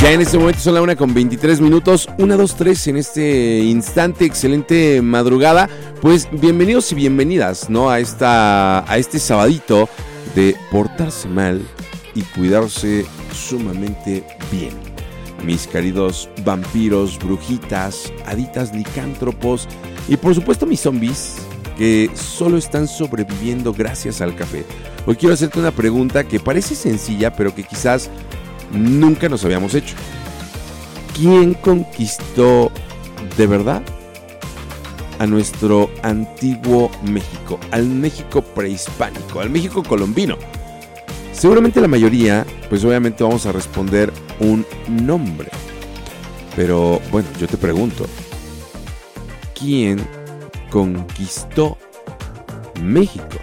Ya en este momento son la 1:23, 1, 2, 3 en este instante, excelente madrugada. Pues bienvenidos y bienvenidas, ¿no? A este sabadito de portarse mal y cuidarse sumamente bien. Mis queridos vampiros, brujitas, haditas, licántropos y por supuesto mis zombies que solo están sobreviviendo gracias al café. Hoy quiero hacerte una pregunta que parece sencilla, pero que quizás nunca nos habíamos hecho. ¿Quién conquistó de verdad a nuestro antiguo México? Al México prehispánico, al México colombino. Seguramente la mayoría, pues obviamente vamos a responder un nombre. Pero bueno, yo te pregunto, ¿quién conquistó México?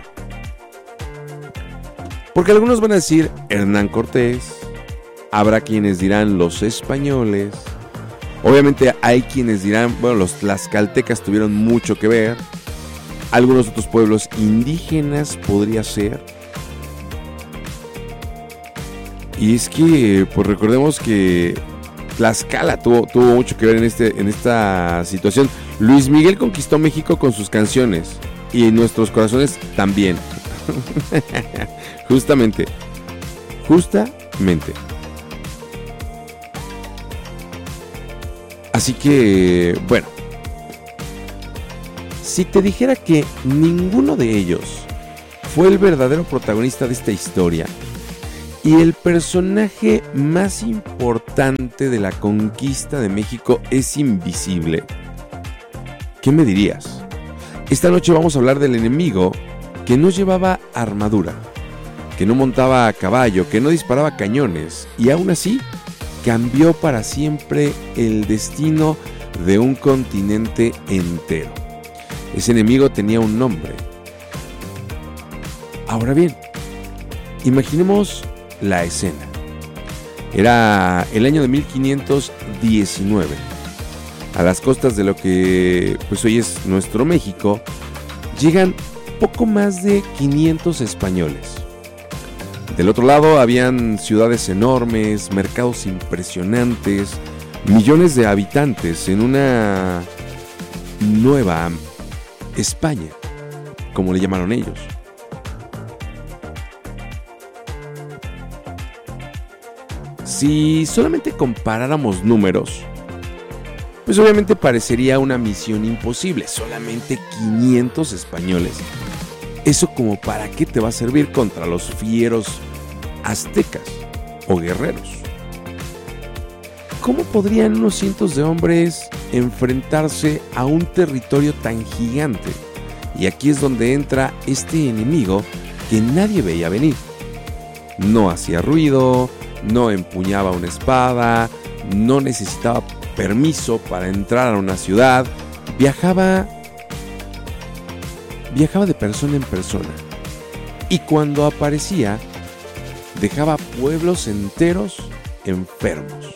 Porque algunos van a decir Hernán Cortés. Habrá quienes dirán los españoles. Obviamente hay quienes dirán, bueno, los tlaxcaltecas tuvieron mucho que ver. Algunos otros pueblos indígenas podría ser. Y es que, pues recordemos que Tlaxcala tuvo mucho que ver en esta situación. Luis Miguel conquistó México con sus canciones. Y en nuestros corazones también. Justamente. Así que, bueno, si te dijera que ninguno de ellos fue el verdadero protagonista de esta historia y el personaje más importante de la conquista de México es invisible, ¿qué me dirías? Esta noche vamos a hablar del enemigo que no llevaba armadura, que no montaba a caballo, que no disparaba cañones y aún así cambió para siempre el destino de un continente entero. Ese enemigo tenía un nombre. Ahora bien, imaginemos la escena. Era el año de 1519. A las costas de lo que pues hoy es nuestro México, llegan poco más de 500 españoles. Del otro lado habían ciudades enormes, mercados impresionantes, millones de habitantes en una nueva España, como le llamaron ellos. Si solamente comparáramos números, pues obviamente parecería una misión imposible, solamente 500 españoles. ¿Eso como para qué te va a servir contra los fieros aztecas o guerreros? ¿Cómo podrían unos cientos de hombres enfrentarse a un territorio tan gigante? Y aquí es donde entra este enemigo que nadie veía venir. No hacía ruido, no empuñaba una espada, no necesitaba permiso para entrar a una ciudad, viajaba de persona en persona y cuando aparecía dejaba pueblos enteros enfermos.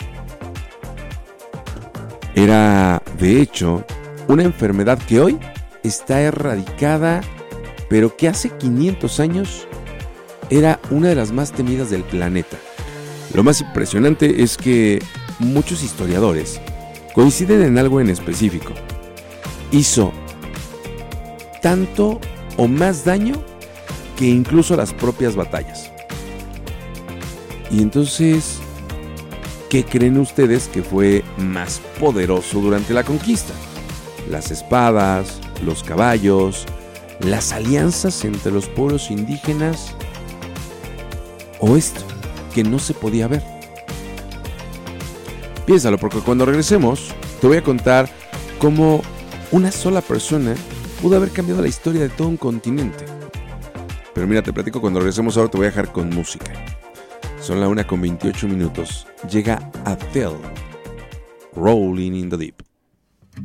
Era, de hecho, una enfermedad que hoy está erradicada, pero que hace 500 años era una de las más temidas del planeta. Lo más impresionante es que muchos historiadores coinciden en algo en específico. Hizo tanto o más daño que incluso las propias batallas. Y entonces, ¿qué creen ustedes que fue más poderoso durante la conquista? ¿Las espadas, los caballos, las alianzas entre los pueblos indígenas o esto que no se podía ver? Piénsalo, porque cuando regresemos te voy a contar cómo una sola persona pudo haber cambiado la historia de todo un continente. Pero mira, te platico cuando regresemos. Ahora te voy a dejar con música. Son la 1:28. Llega Adele, Rolling in the Deep.